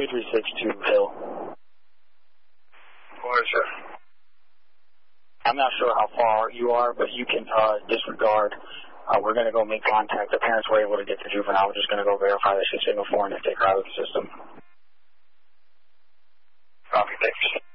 2362 Hill. What is it? I'm not sure how far you are, but you can disregard. We're going to go make contact. The parents were able to get the juvenile. We're just going to go verify that she's signal 4 and take her out of the system. Copy, thanks.